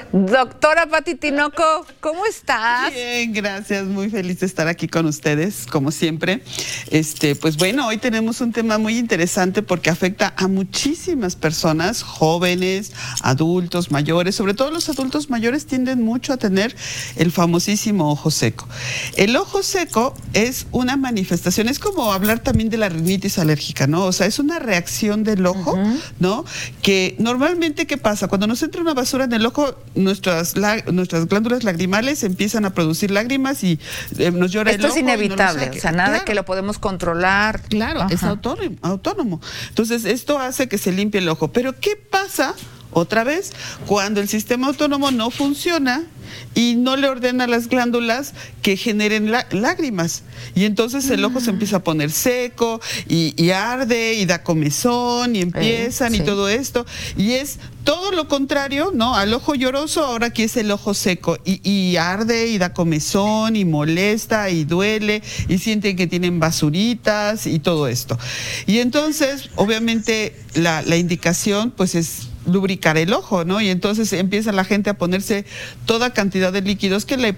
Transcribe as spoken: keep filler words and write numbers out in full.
Doctora Pati Tinoco, ¿cómo estás? Bien, gracias, muy feliz de estar aquí con ustedes, como siempre. Este, pues bueno, hoy tenemos un tema muy interesante porque afecta a muchísimas personas, jóvenes, adultos, mayores. Sobre todo los adultos mayores tienden mucho a tener el famosísimo ojo seco. El ojo seco es una manifestación, es como hablar también de la rinitis alérgica, ¿no? O sea, es una reacción del ojo, uh-huh. ¿no? Que normalmente, ¿qué pasa? Cuando nos entra una basura en el ojo, nuestras, la, nuestras glándulas lagrimales empiezan a producir lágrimas y eh, nos llora Esto el ojo. Esto es inevitable, no o sea, nada claro. que lo podemos controlar. Claro, Ajá. es autónomo, autónomo. Entonces, esto hace que se limpie el ojo. Pero, ¿qué pasa? Otra vez, cuando el sistema autónomo no funciona y no le ordena a las glándulas que generen lá- lágrimas. Y entonces el ojo se empieza a poner seco y, y arde y da comezón y empiezan eh, sí. y todo esto. Y es todo lo contrario, ¿no? Al ojo lloroso, ahora aquí es el ojo seco. Y, y arde y da comezón y molesta y duele y sienten que tienen basuritas y todo esto. Y entonces, obviamente, la, la indicación, pues es lubricar el ojo, ¿no? Y entonces empieza la gente a ponerse toda cantidad de líquidos que le